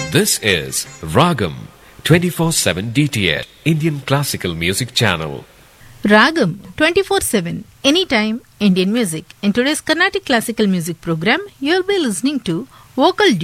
This is Ragam 24/7 DTH Indian Classical Music Channel. Ragam 24/7 anytime Indian music. In today's Carnatic classical music program, you'll be listening to vocal